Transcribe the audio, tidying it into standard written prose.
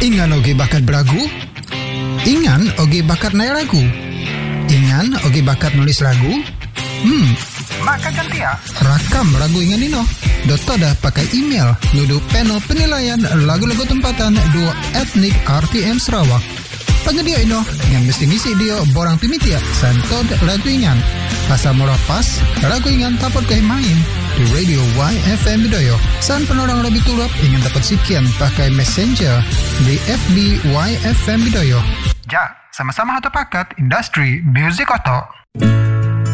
Ingan oge bakat beragu? Ingan oge bakat naik lagu? Ingan oge bakat nulis lagu? Maka ganti ya. Rakam lagu Ingan Ino. Dota dah pakai email nudu panel penilaian lagu-lagu tempatan 2 etnik RTM Sarawak. Pengedia Ino yang mesti ngisi dia borang pimitia santod lagu Ingan. Pasal murah pas, lagu Ingan dapat kau main di Radio YFM Bidayuh. San penorang lebih turap ingin dapat sekian pakai messenger di FB YFM Bidayuh. Ja, sama-sama satu paket industri music oto.